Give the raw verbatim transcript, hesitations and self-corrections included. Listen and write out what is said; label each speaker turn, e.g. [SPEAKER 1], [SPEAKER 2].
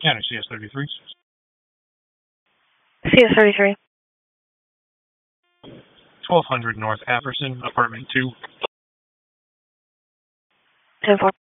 [SPEAKER 1] Yeah, no, C S thirty-three.
[SPEAKER 2] C S thirty-three.
[SPEAKER 1] twelve hundred North Apperson, apartment two.
[SPEAKER 2] ten four.